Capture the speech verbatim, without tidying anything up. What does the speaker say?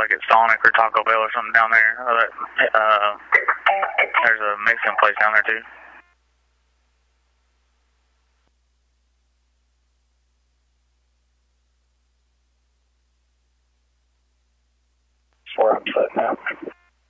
like at Sonic or Taco Bell or something down there. Uh, uh, there's a Mexican place down there too. Four on foot now.